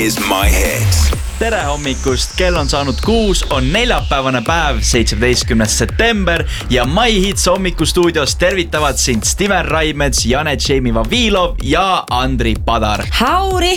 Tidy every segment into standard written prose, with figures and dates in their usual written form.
is my hit. Tere hommikust, kell on saanud 6, on neljapäevane päev, 17. september ja My Hits hommikustuudios tervitavad sind Steven Raimets, Jane Vavilov ja Andri Padar. Hauri!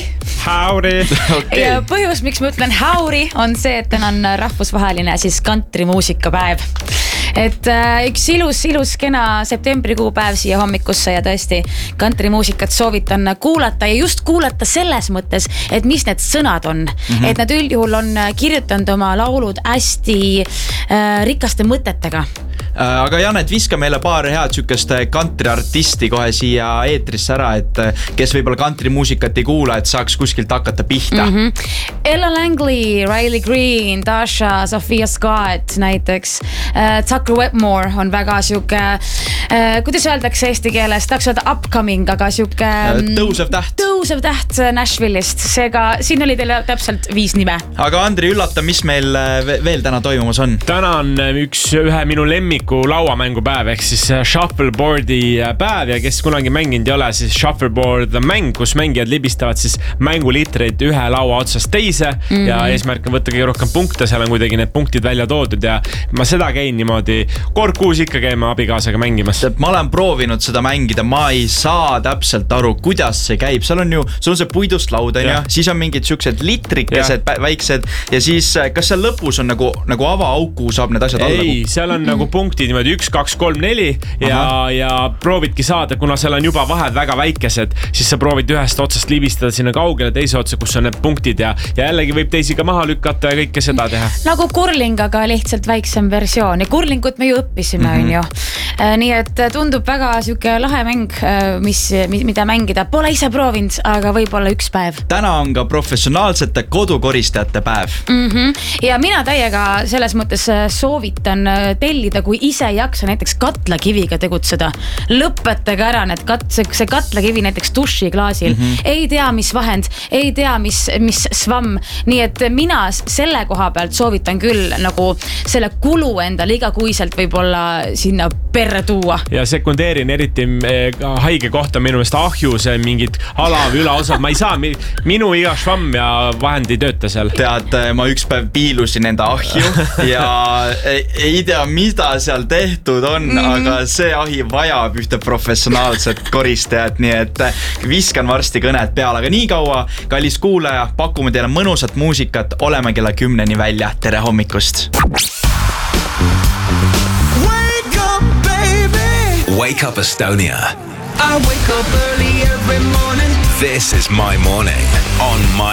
Okay. Ja põhjus, miks ma ütlen hauri, on see, et täna on rahvusvaheline kantrimuusikapäev. Et üks ilus kena septembrikuu päev siia hommikusse ja tõesti kantrimuusikat soovitan kuulata ja just kuulata selles mõttes, et mis need sõnad on. Et nad üldjuhul on kirjutanud oma laulud hästi rikaste mõtetega. Aga Janet, viska meile paar head sükest kantriartisti kohe siia eetrisse ära, et kes võib-olla kantrimuusikat ei kuula, et saaks kuskilt hakata pihta. Ella Langley, Riley Green, Tasha, Sophia Scott näiteks. Tucker Wetmore on väga siuke, kuidas öeldakse eesti keeles, tahaks öelda upcoming, aga siuke tõusev täht Nashville'ist. Seega siin oli teile täpselt 5 nime. Aga Andri, üllata, mis meil veel täna toimumas on? Täna on ühe minu lemmiku lauamängupäev ehk siis shuffleboardi päev ja kes kunagi mänginud ei ole, siis shuffleboard on mäng, kus mängijad libistavad siis mängulitreid ühe laua otsast teise ja eesmärk on võtta kõige rohkem punkte, seal on kuidagi need punktid välja toodud ja ma seda käin niimoodi kord kuus ikka käima abikaasaga mängimas. Ma olen proovinud seda mängida, ma ei saa täpselt aru, kuidas see käib. Seal on see puidust laud, siis on mingid siuksed litrikesed väiksed ja siis kas seal lõpus on nagu avaauku saab need asjad alla? Ei, seal on nagu punktid niimoodi 1, 2, 3, 4 ja proovidki saada, kuna seal on juba vahed väga väikesed, siis sa proovid ühest otsast libistada sinna kaugele teise otsa, kus on need punktid ja jällegi võib teisi ka maha lükata ja kõike seda teha. Nagu kurling, aga lihtsalt väiksem versioon ja kurlingut me ju õppisime, on ju. Nii et tundub väga siuke lahe mäng, mida mängida. Pole ise proovinud, aga võib-olla üks päev. Täna on ka professionaalsete kodukoristajate päev. Ja mina täiega selles mõttes soovitan tellida, kui ise ei jaksa näiteks katlakiviga tegutseda. Lõpetage ära see katlakivi näiteks dušiklaasil. Ei tea, mis vahend, ei tea, mis svamm. Nii et mina selle koha pealt soovitan küll nagu selle kulu endale igakuiselt võib-olla sinna perre tuua. Ja sekundeerin eriti haige kohta minu meelest ahju, see mingid alav ülaosad. Ma ei saa, minu iga švamm ja vahend ei tööta seal. Tead, ma üks päev piilusin enda ahju ja ei tea, mida seal tehtud on, aga see ahi vajab ühte professionaalset koristajat, nii et viskan varsti kõned peale. Aga nii kaua, kallis kuulaja, pakume teile mõnusat muusikat, oleme kella 10 välja. Tere hommikust! Wake up Estonia. I wake up early every morning. This is My Morning on My